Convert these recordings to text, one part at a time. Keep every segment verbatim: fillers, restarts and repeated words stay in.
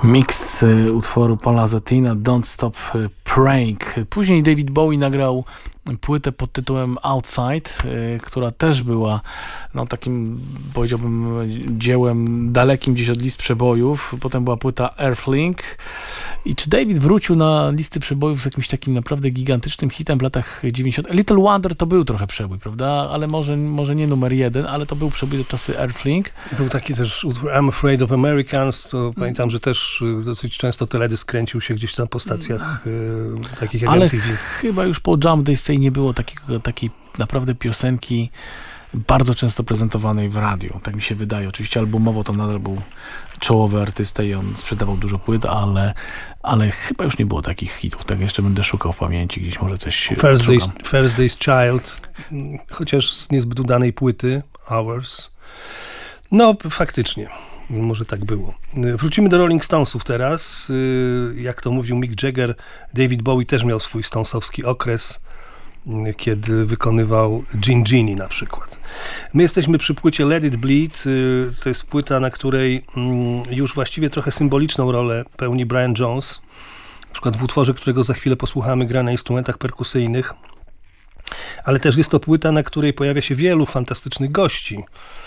Mix utworu Paula Zatina Don't Stop Praying. Później David Bowie nagrał płytę pod tytułem Outside, która też była no, takim, powiedziałbym, dziełem dalekim gdzieś od list przebojów. Potem była płyta Earthling. I czy David wrócił na listy przebojów z jakimś takim naprawdę gigantycznym hitem w latach dziewięćdziesiątych? Little Wonder to był trochę przebój, prawda? Ale może, może nie numer jeden, ale to był przebój do czasy Earthling. Był taki też utwór I'm Afraid of Americans, to mm. pamiętam, że też dosyć często teledysk kręcił się gdzieś tam po stacjach mm. y, takich jak ale M T V. Chyba już po Jump Day Say nie było takiego, takiej naprawdę piosenki bardzo często prezentowanej w radiu. Tak mi się wydaje. Oczywiście albumowo to nadal był czołowy artysta i on sprzedawał dużo płyt, ale, ale chyba już nie było takich hitów. Tak jeszcze będę szukał w pamięci, gdzieś może coś First Day's, First Day's Child, chociaż z niezbyt udanej płyty, Hours. No, faktycznie. Może tak było. Wrócimy do Rolling Stonesów teraz. Jak to mówił Mick Jagger, David Bowie też miał swój stonesowski okres, kiedy wykonywał Gin Genie na przykład. My jesteśmy przy płycie Let It Bleed. To jest płyta, na której już właściwie trochę symboliczną rolę pełni Brian Jones. Na przykład w utworze, którego za chwilę posłuchamy, gra na instrumentach perkusyjnych. Ale też jest to płyta, na której pojawia się wielu fantastycznych gości.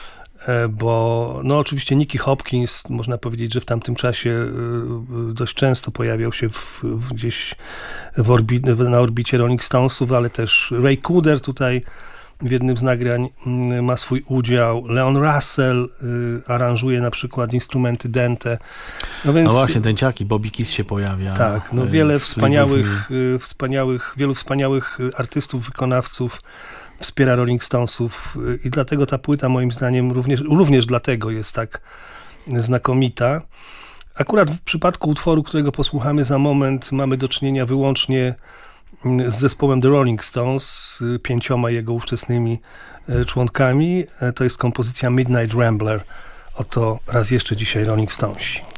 Bo no oczywiście Nicky Hopkins, można powiedzieć, że w tamtym czasie dość często pojawiał się w, w gdzieś w orbi, na orbicie Rolling Stonesów, ale też Ray Cooder tutaj w jednym z nagrań ma swój udział. Leon Russell y, aranżuje na przykład instrumenty dęte. No, więc, no właśnie, dęciaki, Bobby Keys się pojawia. Tak, no wiele wspaniałych, y, wspaniałych, wielu wspaniałych artystów, wykonawców wspiera Rolling Stonesów i dlatego ta płyta moim zdaniem również, również dlatego jest tak znakomita. Akurat w przypadku utworu, którego posłuchamy za moment, mamy do czynienia wyłącznie z zespołem The Rolling Stones, z pięcioma jego ówczesnymi członkami. To jest kompozycja Midnight Rambler. Oto raz jeszcze dzisiaj Rolling Stonesi.